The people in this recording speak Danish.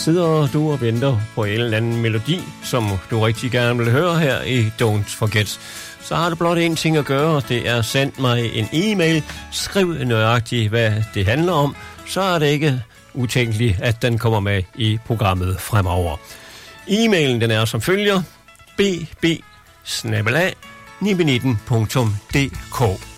sidder du og venter på en eller anden melodi, som du rigtig gerne vil høre her i Don't Forget, så har du blot en ting at gøre, det er send mig en e-mail, skriv nøjagtigt, hvad det handler om, så er det ikke utænkeligt, at den kommer med i programmet fremover. E-mailen den er som følger: bb@nibelab19.dk